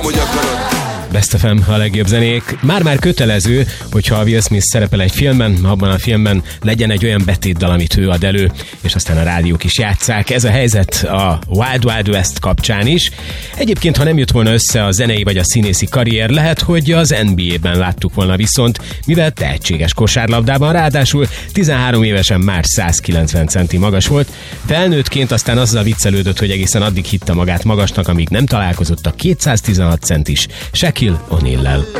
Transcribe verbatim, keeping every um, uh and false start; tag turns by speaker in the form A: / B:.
A: Best ef em, a legjobb zenék. Már-már kötelező, hogyha a Will Smith szerepel egy filmben, abban a filmben legyen egy olyan betétdal, amit ő ad elő, és aztán a rádiók is játsszák. Ez a helyzet a Wild Wild West kapcsán is. Egyébként, ha nem jött volna össze a zenei vagy a színészi karrier, lehet, hogy az en bé á-ben láttuk volna viszont, mivel tehetséges kosárlabdában, ráadásul tizenhárom évesen már százkilencven centi magas volt. Felnőttként aztán azzal viccelődött, hogy egészen addig hitte magát magasnak, amíg nem találkozott a kétszáztizenhat centis Shaquille O'Neal-lel.